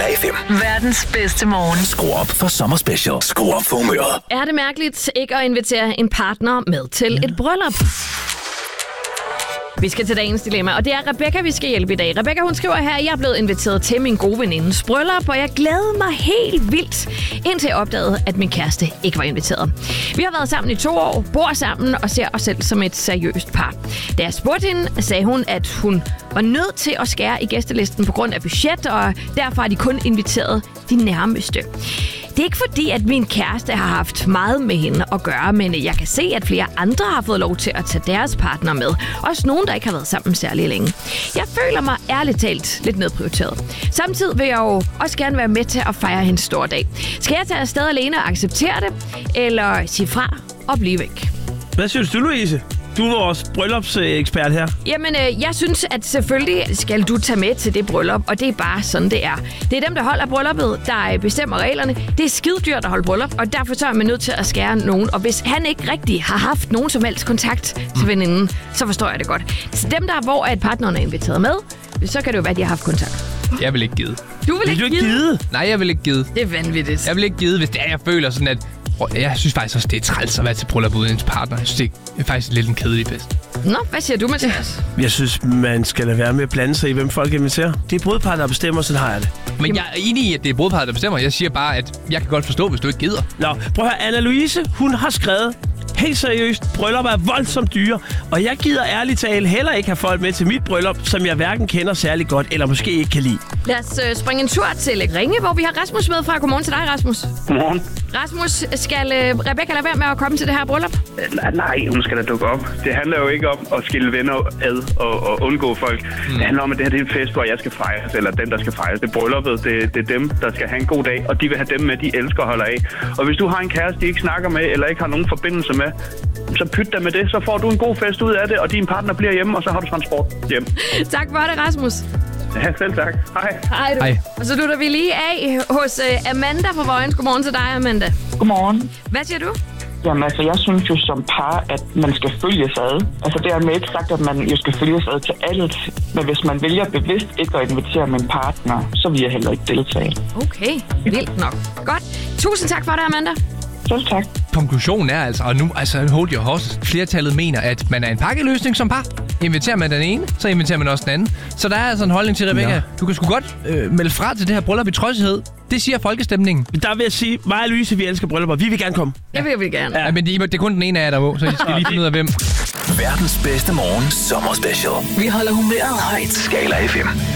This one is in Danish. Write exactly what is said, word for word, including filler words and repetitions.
Skala F M. Verdens bedste morgen. Skru op for sommerspecial. Skru op for humøret. Er det mærkeligt ikke at invitere en partner med til et bryllup? Vi skal til dagens dilemma, og det er Rebecca, vi skal hjælpe i dag. Rebecca, hun skriver her, at jeg er blevet inviteret til min gode venindes bryllup, og jeg glæder mig helt vildt, indtil jeg opdagede, at min kæreste ikke var inviteret. Vi har været sammen i to år, bor sammen og ser os selv som et seriøst par. Da jeg spurgte hende, sagde hun, at hun var nødt til at skære i gæstelisten på grund af budget, og derfor har de kun inviteret de nærmeste. Det er ikke fordi, at min kæreste har haft meget med hende at gøre, men jeg kan se, at flere andre har fået lov til at tage deres partner med. Også nogen, der ikke har været sammen særlig længe. Jeg føler mig ærligt talt lidt nedprioriteret. Samtidig vil jeg jo også gerne være med til at fejre hendes store dag. Skal jeg tage afsted alene og acceptere det, eller sige fra og blive væk? Hvad synes du, Louise? Du er vores bryllupsekspert her. Jamen, øh, jeg synes, at selvfølgelig skal du tage med til det bryllup, og det er bare sådan, det er. Det er dem, der holder brylluppet, der bestemmer reglerne. Det er skidedyrt at holde bryllup, og derfor så er man nødt til at skære nogen. Og hvis han ikke rigtig har haft nogen som helst kontakt til veninden, så forstår jeg det godt. Så dem der, hvor at partneren er inviteret med, så kan det jo være, at de har haft kontakt. Jeg vil ikke give. Du vil ikke Vil du ikke give? give? Nej, jeg vil ikke give. Det er vanvittigt. Jeg vil ikke give, hvis det er, jeg føler sådan, at... Jeg synes faktisk også, det er træls at være til bryllup uden ens partner. Jeg synes, det er faktisk lidt en kedelig fest. Nå, hvad siger du, Mathias? Jeg synes, man skal lade være med at blande sig i, hvem folk inviterer. Det er brudparret, der bestemmer, sådan har jeg det. Men jeg er enig i, at det er brudparret, der bestemmer. Jeg siger bare, at jeg kan godt forstå, hvis du ikke gider. Nå, prøv at høre, Anna-Louise, hun har skrevet helt seriøst, bryllup er voldsomt dyre, og jeg gider ærligt tale heller ikke have folk med til mit bryllup, som jeg hverken kender særlig godt, eller måske ikke kan lide. Lad os øh, springe en tur til Ringe, hvor vi har Rasmus med fra. Godmorgen til dig, Rasmus. Godmorgen. Rasmus, skal øh, Rebecca lade være med at komme til det her bryllup? Nej, nej, hun skal da dukke op. Det handler jo ikke om at skille venner ad og, og undgå folk. Mm. Det handler om, at det her det er en fest, hvor jeg skal fejres, eller den, der skal fejres. Det er brylluppet, det, det er dem, der skal have en god dag, og de vil have dem med, de elsker og holder af. Og hvis du har en kæreste, de ikke snakker med, eller ikke har nogen forbindelse med, så pyt dig med det, så får du en god fest ud af det, og din partner bliver hjemme, og så har du transport hjem. Tak for det, Rasmus. Ja, selv tak. Hej. Hej, du. Hej. Og så lutter vi lige af hos uh, Amanda fra Vojens. Godmorgen til dig, Amanda. Godmorgen. Hvad siger du? Jamen altså, jeg synes jo som par, at man skal følges ad. Altså det er med ikke sagt, at man jo skal følges ad til alt. Men hvis man vælger bevidst ikke at invitere min partner, så vil jeg heller ikke deltage. Okay, vildt nok. Godt. Tusind tak for det, Amanda. Selv tak. Konklusionen er altså, og nu, altså hold your horses. Flertallet mener, at man er en pakkeløsning som par. Inviterer man den ene, så inviterer man også den anden. Så der er altså en holdning til, Rebecca. Ja. Du kan sgu godt øh, melde fra til det her bryllup i trodsighed. Det siger folkestemningen. Der vil jeg sige, mig og Louise, vi elsker bryllupper. Vi vil gerne komme. Jeg vil, vil gerne. Ja, men det er kun den ene af jer, der må, så I skal lige finde ud af, hvem. Verdens bedste morgen sommerspecial. Vi holder humøret højt. Skala F M.